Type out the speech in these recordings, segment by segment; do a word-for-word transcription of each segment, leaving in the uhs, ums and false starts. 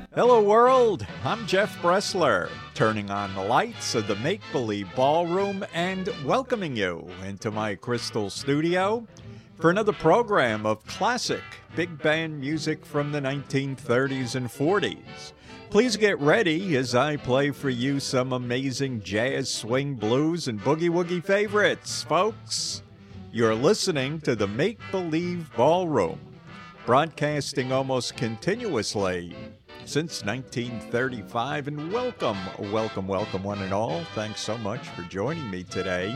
Hello world, I'm Jeff Bressler, turning on the lights of the Make-Believe Ballroom and welcoming you into my crystal studio for another program of classic big band music from the nineteen thirties and forties. Please get ready as I play for you some amazing jazz, swing, blues, and boogie-woogie favorites, folks. You're listening to the Make-Believe Ballroom, broadcasting almost continuously since nineteen thirty-five, and welcome, welcome, welcome one and all. Thanks so much for joining me today.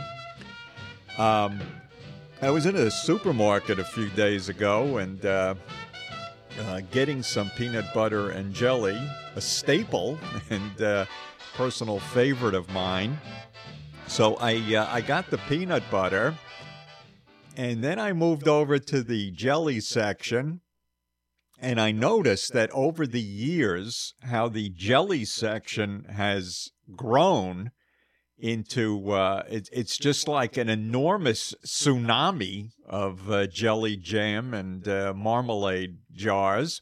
Um, I was in a supermarket a few days ago and uh, uh, getting some peanut butter and jelly, a staple and uh, personal favorite of mine. So I uh, I got the peanut butter, and then I moved over to the jelly section. And I noticed that over the years, how the jelly section has grown into, uh, it, it's just like an enormous tsunami of uh, jelly jam and uh, marmalade jars.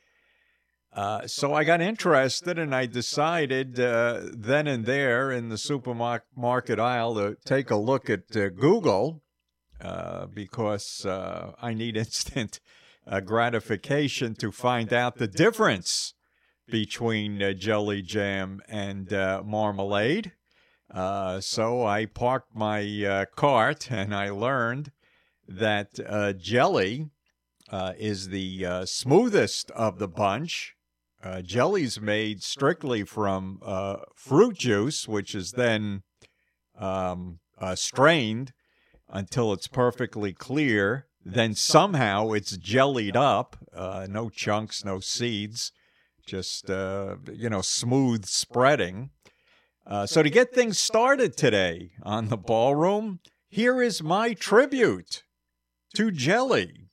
Uh, so I got interested, and I decided uh, then and there in the supermarket aisle to take a look at uh, Google uh, because uh, I need instant Uh, gratification to find out the difference between uh, jelly jam and uh, marmalade. Uh, so I parked my uh, cart and I learned that uh, jelly uh, is the uh, smoothest of the bunch. Uh, jelly's made strictly from uh, fruit juice, which is then um, uh, strained until it's perfectly clear. Then somehow it's jellied up, uh, no chunks, no seeds, just, uh, you know, smooth spreading. Uh, so to get things started today on the ballroom, here is my tribute to jelly.